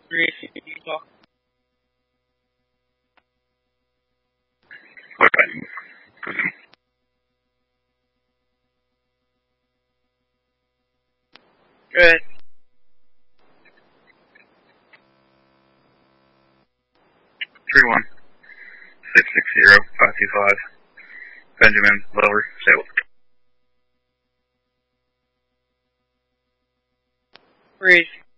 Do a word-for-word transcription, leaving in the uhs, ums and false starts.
Three, Utah. Okay. Good. Three one six six zero five two five. Benjamin Lower Sale. Three.